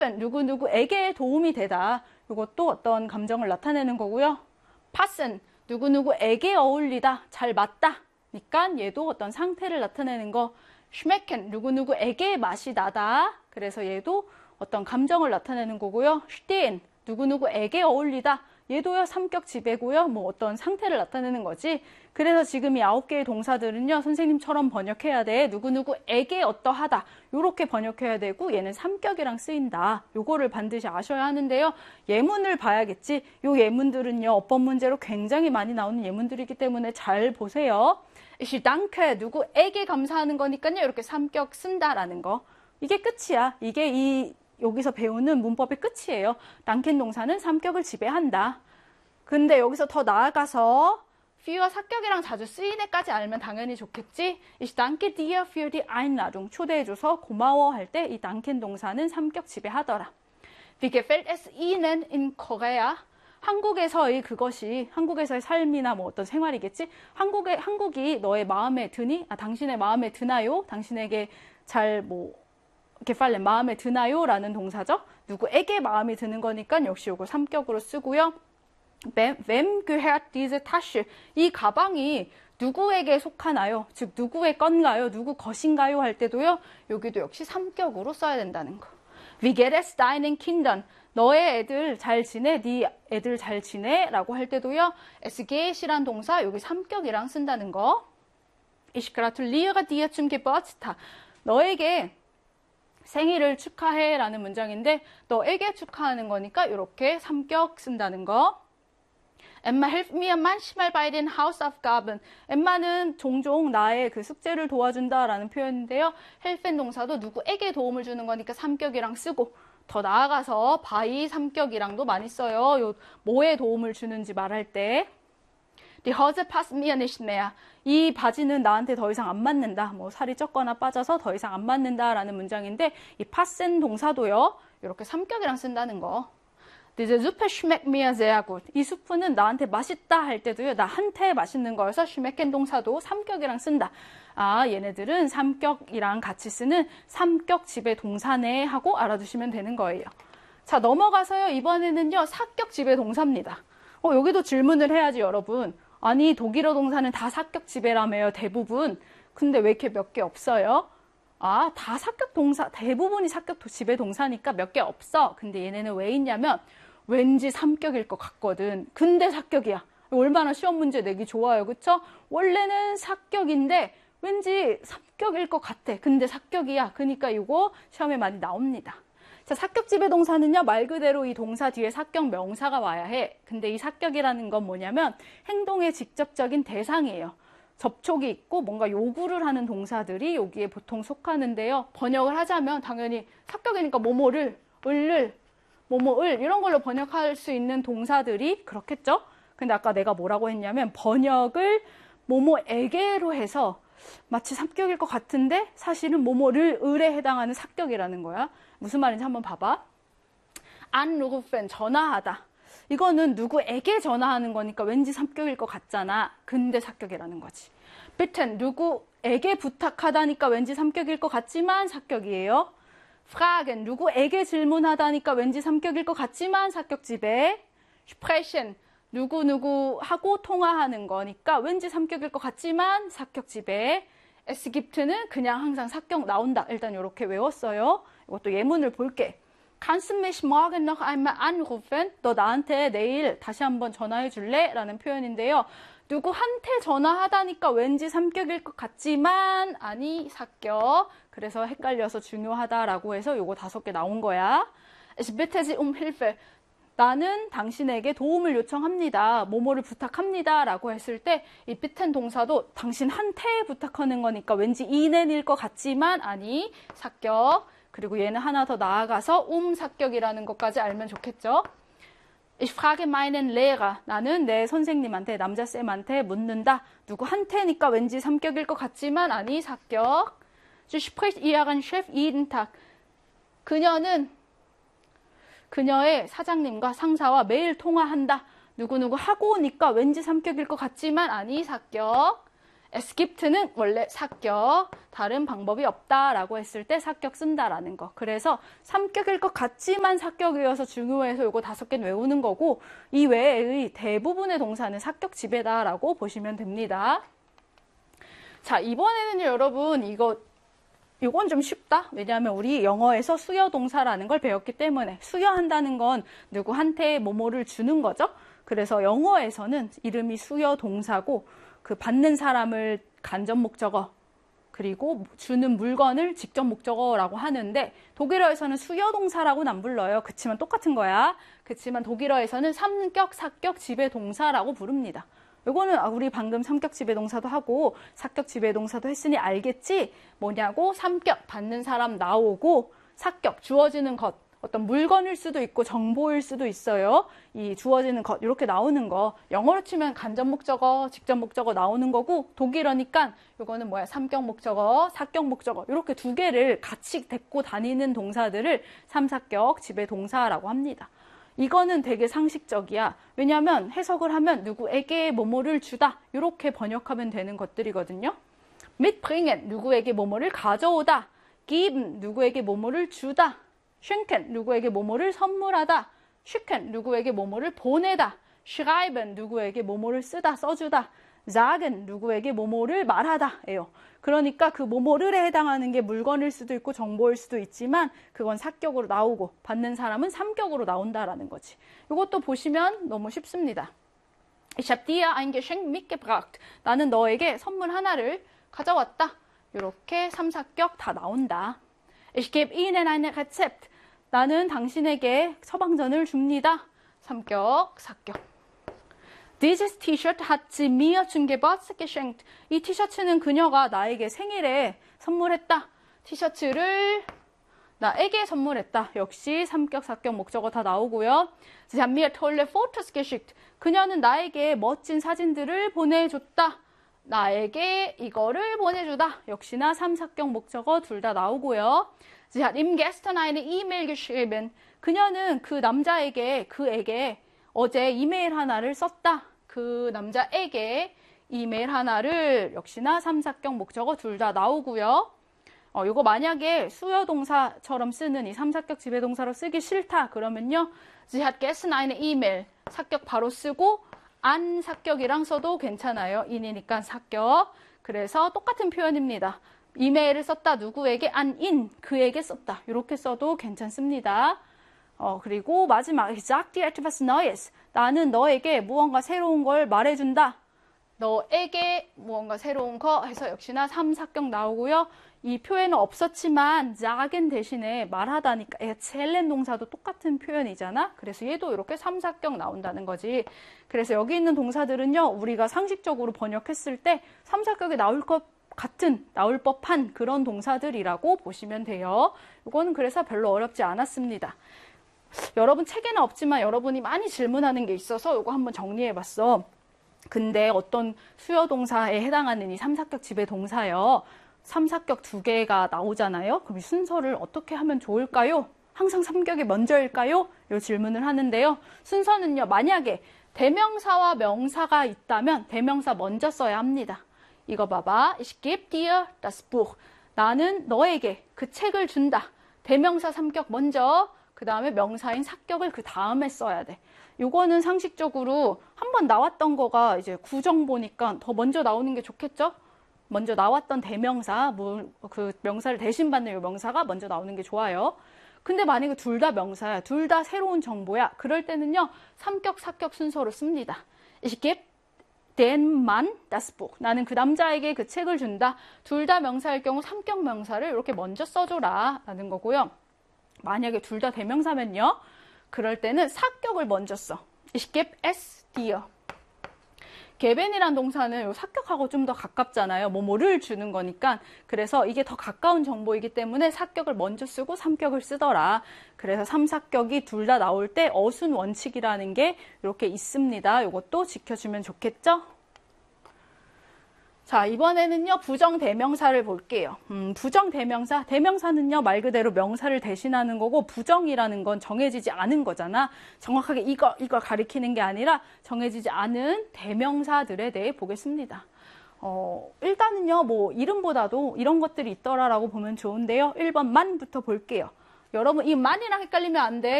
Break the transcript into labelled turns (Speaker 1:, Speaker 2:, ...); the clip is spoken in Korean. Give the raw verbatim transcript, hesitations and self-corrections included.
Speaker 1: 누구누구에게 도움이 되다. 이것도 어떤 감정을 나타내는 거고요. passen, 누구누구에게 어울리다, 잘 맞다. 그러니까 얘도 어떤 상태를 나타내는 거. schmecken, 누구누구에게 맛이 나다. 그래서 얘도 어떤 감정을 나타내는 거고요. stehen, 누구누구에게 어울리다. 얘도요, 삼격 지배고요. 뭐 어떤 상태를 나타내는 거지. 그래서 지금 이 아홉 개의 동사들은요, 선생님처럼 번역해야 돼. 누구누구에게 어떠하다. 요렇게 번역해야 되고, 얘는 삼격이랑 쓰인다. 요거를 반드시 아셔야 하는데요. 예문을 봐야겠지. 요 예문들은요, 어법 문제로 굉장히 많이 나오는 예문들이기 때문에 잘 보세요. Ich danke, 누구에게 감사하는 거니까요. 이렇게 삼격 쓴다라는 거. 이게 끝이야. 이게 이 여기서 배우는 문법의 끝이에요. danken 동사는 삼격을 지배한다. 근데 여기서 더 나아가서 für와 사격이랑 자주 쓰이네까지 알면 당연히 좋겠지. Ich danke dir für die Einladung. 초대해줘서 고마워할 때 이 danken 동사는 삼격 지배하더라. Wie gefällt es Ihnen in Korea? 한국에서의 그것이, 한국에서의 삶이나 뭐 어떤 생활이겠지? 한국의, 한국이 너의 마음에 드니? 아, 당신의 마음에 드나요? 당신에게 잘 뭐, gefallen, 마음에 드나요? 라는 동사죠. 누구에게 마음이 드는 거니까 역시 이거 삼격으로 쓰고요. Wem gehört diese Tasche? 이 가방이 누구에게 속하나요? 즉 누구의 건가요? 누구 것인가요? 할 때도요. 여기도 역시 삼격으로 써야 된다는 거. Wie geht es deinen Kindern? 너의 애들 잘 지내? 네 애들 잘 지내? 라고 할 때도요. Es geht이란 동사 여기 삼격이랑 쓴다는 거. Ich gratuliere dir zum Geburtstag. 너에게 생일을 축하해 라는 문장인데 너에게 축하하는 거니까 이렇게 삼격 쓴다는 거. Emma hilft mir manchmal bei den Hausaufgaben. 엠마는 종종 나의 그 숙제를 도와준다라는 표현인데요. helfen 동사도 누구에게 도움을 주는 거니까 삼격이랑 쓰고 더 나아가서 by 삼격이랑도 많이 써요. 요 뭐에 도움을 주는지 말할 때. Die Hose passt mir nicht mehr. 이 바지는 나한테 더 이상 안 맞는다. 뭐 살이 쪘거나 빠져서 더 이상 안 맞는다라는 문장인데 이 passen 동사도요. 이렇게 삼격이랑 쓴다는 거. Diese Suppe schmeckt mir sehr gut. 이 수프는 나한테 맛있다 할 때도요. 나한테 맛있는 거여서 schmecken 동사도 삼격이랑 쓴다. 아, 얘네들은 삼격이랑 같이 쓰는 삼격 지배 동사네 하고 알아두시면 되는 거예요. 자, 넘어가서요. 이번에는요. 사격 지배 동사입니다. 어, 여기도 질문을 해야지, 여러분. 아니, 독일어 동사는 다 사격 지배라며요. 대부분. 근데 왜 이렇게 몇 개 없어요? 아, 다 사격 동사, 대부분이 사격 지배 동사니까 몇 개 없어. 근데 얘네는 왜 있냐면 왠지 삼격일 것 같거든. 근데 사격이야. 얼마나 시험 문제 내기 좋아요. 그쵸? 원래는 사격인데 왠지 삼격일 것 같아. 근데 사격이야. 그러니까 이거 시험에 많이 나옵니다. 자, 사격 지배 동사는요. 말 그대로 이 동사 뒤에 사격 명사가 와야 해. 근데 이 사격이라는 건 뭐냐면 행동의 직접적인 대상이에요. 접촉이 있고 뭔가 요구를 하는 동사들이 여기에 보통 속하는데요. 번역을 하자면 당연히 사격이니까 뭐뭐를, 을을, 뭐뭐을 이런 걸로 번역할 수 있는 동사들이 그렇겠죠? 근데 아까 내가 뭐라고 했냐면 번역을 뭐뭐에게로 해서 마치 삼격일 것 같은데 사실은 뭐뭐를 을에 해당하는 사격이라는 거야. 무슨 말인지 한번 봐봐. anrufen, 전화하다. 이거는 누구에게 전화하는 거니까 왠지 삼격일 것 같잖아. 근데 사격이라는 거지. bitten, 누구에게 부탁하다니까 왠지 삼격일 것 같지만 사격이에요. fragen, 누구에게 질문하다니까 왠지 삼격일 것 같지만 사격 지배. sprechen, 누구누구하고 통화하는 거니까 왠지 삼격일 것 같지만 사격 지배. es gibt는 그냥 항상 사격 나온다. 일단 이렇게 외웠어요. 이것도 예문을 볼게. Kannst du mich morgen noch einmal anrufen? 너 나한테 내일 다시 한번 전화해 줄래? 라는 표현인데요. 누구한테 전화하다니까 왠지 삼격일 것 같지만 아니 사격. 그래서 헷갈려서 중요하다라고 해서 요거 다섯 개 나온 거야. Ich bitte Sie um Hilfe. 나는 당신에게 도움을 요청합니다. 뭐뭐를 부탁합니다. 라고 했을 때 이 bitten 동사도 당신한테 부탁하는 거니까 왠지 이넨일 것 같지만 아니 사격. 그리고 얘는 하나 더 나아가서 um 사격이라는 것까지 알면 좋겠죠. Ich frage meinen Lehrer. 나는 내 선생님한테, 남자쌤한테 묻는다. 누구한테니까 왠지 삼격일 것 같지만 아니 사격. Sie spricht ihren Chef jeden Tag. 그녀는 그녀의 사장님과 상사와 매일 통화한다. 누구누구 하고 오니까 왠지 삼격일 것 같지만 아니 사격. 에스깁트는 원래 사격, 다른 방법이 없다라고 했을 때 사격 쓴다라는 거. 그래서 삼격일 것 같지만 사격이어서 중요해서 요거 다섯 개는 외우는 거고 이 외의 대부분의 동사는 사격 지배다라고 보시면 됩니다. 자, 이번에는요, 여러분 이거 이건 좀 쉽다. 왜냐하면 우리 영어에서 수여 동사라는 걸 배웠기 때문에 수여한다는 건 누구한테 뭐뭐를 주는 거죠. 그래서 영어에서는 이름이 수여 동사고 그 받는 사람을 간접 목적어 그리고 주는 물건을 직접 목적어라고 하는데 독일어에서는 수여 동사라고는 안 불러요. 그치만 똑같은 거야. 그치만 독일어에서는 삼격, 사격, 지배 동사라고 부릅니다. 이거는 우리 방금 삼격 지배 동사도 하고 사격 지배 동사도 했으니 알겠지? 뭐냐고 삼격 받는 사람 나오고 사격 주어지는 것 어떤 물건일 수도 있고 정보일 수도 있어요. 이 주어지는 것 이렇게 나오는 거 영어로 치면 간접 목적어, 직접 목적어 나오는 거고 독일어니까 이거는 뭐야 삼격 목적어, 사격 목적어 이렇게 두 개를 같이 데리고 다니는 동사들을 삼사격 지배 동사라고 합니다. 이거는 되게 상식적이야. 왜냐하면 해석을 하면 누구에게 뭐뭐를 주다 이렇게 번역하면 되는 것들이거든요. mitbringen 누구에게 뭐뭐를 가져오다, geben 누구에게 뭐뭐를 주다, schenken 누구에게 뭐뭐를 선물하다, schicken 누구에게 뭐뭐를 보내다, schreiben 누구에게 뭐뭐를 쓰다 써주다, sagen 누구에게 뭐뭐를 말하다예요. 그러니까 그 뭐뭐를에 해당하는 게 물건일 수도 있고 정보일 수도 있지만 그건 사격으로 나오고 받는 사람은 삼격으로 나온다라는 거지. 이것도 보시면 너무 쉽습니다. Ich habe dir ein Geschenk mitgebracht. 나는 너에게 선물 하나를 가져왔다. 이렇게 삼사격 다 나온다. Ich gebe Ihnen ein Rezept. 나는 당신에게 처방전을 줍니다. 삼격, 사격. Dieses T-Shirt hat sie mir zum Geburtstag geschenkt. 이 티셔츠는 그녀가 나에게 생일에 선물했다. 티셔츠를 나에게 선물했다. 역시 삼격, 사격, 목적어 다 나오고요. Sie haben mir tolle Fotos geschickt. 그녀는 나에게 멋진 사진들을 보내줬다. 나에게 이거를 보내주다. 역시나 삼사격, 목적어 둘 다 나오고요. Sie hat ihm gestern eine E-Mail geschrieben. 그녀는 그 남자에게, 그에게 어제 이메일 하나를 썼다. 그 남자에게 이메일 하나를 역시나 삼사격 목적어 둘 다 나오고요. 어, 이거 만약에 수여동사처럼 쓰는 이 삼사격 지배동사로 쓰기 싫다 그러면요. Sie hat gestern eine E-Mail. 사격 바로 쓰고 an 사격이랑 써도 괜찮아요. in이니까 사격. 그래서 똑같은 표현입니다. 이메일을 썼다. 누구에게 an in. 그에게 썼다. 이렇게 써도 괜찮습니다. 어, 그리고 마지막 Ich sag dir etwas Neues. 나는 너에게 무언가 새로운 걸 말해준다. 너에게 무언가 새로운 거 해서 역시나 삼사격 나오고요. 이 표현은 없었지만 sagen 대신에 말하다니까 erzählen 동사도 똑같은 표현이잖아. 그래서 얘도 이렇게 삼사격 나온다는 거지. 그래서 여기 있는 동사들은요. 우리가 상식적으로 번역했을 때 삼사격이 나올 것 같은, 나올 법한 그런 동사들이라고 보시면 돼요. 이거는 그래서 별로 어렵지 않았습니다. 여러분 책에는 없지만 여러분이 많이 질문하는 게 있어서 이거 한번 정리해봤어. 근데 어떤 수여동사에 해당하는 이 삼사격 지배동사요. 삼사격 두 개가 나오잖아요. 그럼 이 순서를 어떻게 하면 좋을까요? 항상 삼격이 먼저일까요? 이 질문을 하는데요. 순서는요. 만약에 대명사와 명사가 있다면 대명사 먼저 써야 합니다. 이거 봐봐. Ich gebe dir das Buch. 나는 너에게 그 책을 준다. 대명사 삼격 먼저. 그 다음에 명사인 사격을 그 다음에 써야 돼. 요거는 상식적으로 한번 나왔던 거가 이제 구정보니까 더 먼저 나오는 게 좋겠죠? 먼저 나왔던 대명사, 뭐 그 명사를 대신 받는 요 명사가 먼저 나오는 게 좋아요. 근데 만약에 둘 다 명사야, 둘 다 새로운 정보야. 그럴 때는요, 삼격, 사격 순서로 씁니다. Ich gebe den Mann das Buch. 나는 그 남자에게 그 책을 준다. 둘 다 명사일 경우 삼격 명사를 이렇게 먼저 써줘라 라는 거고요. 만약에 둘 다 대명사면요. 그럴 때는 사격을 먼저 써. Ich gebe es dir. geben이란 동사는 요 사격하고 좀 더 가깝잖아요. 뭐뭐를 주는 거니까. 그래서 이게 더 가까운 정보이기 때문에 사격을 먼저 쓰고 삼격을 쓰더라. 그래서 삼사격이 둘 다 나올 때 어순 원칙이라는 게 이렇게 있습니다. 이것도 지켜주면 좋겠죠? 자, 이번에는요, 부정대명사를 볼게요. 음, 부정대명사, 대명사는요, 말 그대로 명사를 대신하는 거고, 부정이라는 건 정해지지 않은 거잖아. 정확하게 이거, 이걸 가리키는 게 아니라 정해지지 않은 대명사들에 대해 보겠습니다. 어, 일단은요, 뭐, 이름보다도 이런 것들이 있더라라고 보면 좋은데요. 일 번 만부터 볼게요. 여러분, 이 만이랑 헷갈리면 안 돼.